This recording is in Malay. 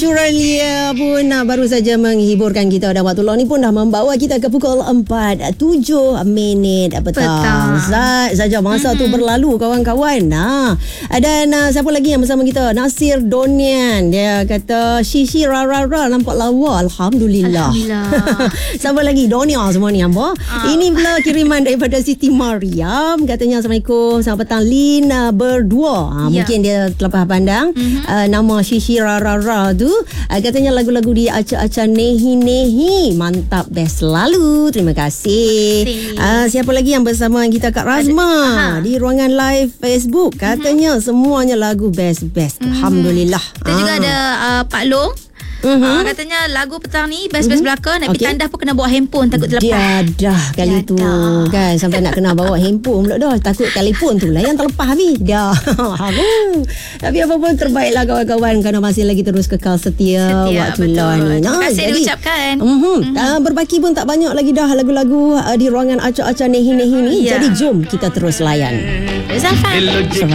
Nuralia pun baru saja menghiburkan kita, dan waktu ni pun dah membawa kita ke pukul 4.07 petang. Saja masa tu berlalu, kawan-kawan. Dan siapa lagi yang bersama kita? Nasir Donian. Dia kata Shishi Rara nampak lawa. Alhamdulillah. Siapa lagi? Donia semua ni apa? Ini pula kiriman daripada Siti Mariam. Katanya Assalamualaikum, selamat petang Lina berdua. Mungkin dia terlepas pandang nama Shishi Rara tu. Katanya lagu-lagu di Acah-Acah Nehi mantap, best selalu. Terima kasih. Siapa lagi yang bersama kita? Kak Razma di ruangan live Facebook. Katanya semuanya lagu best. Alhamdulillah. Kita juga ada Pak Long. Katanya lagu petang ni best-best belaka. Nak pergi tandas pun kena bawa handphone, takut terlepas. Dia dah kali tu kan, sampai nak kena bawa handphone pula dah. Takut telefon tu lah yang terlepas habis dah. Tapi apa pun terbaiklah kawan-kawan, kerana masih lagi terus kekal setia waktu ni. Terima kasih diucapkan. Berbaki pun tak banyak lagi dah lagu-lagu di ruangan Acah-Acah Nehi ni. Jadi jom kita terus layan. Zafan.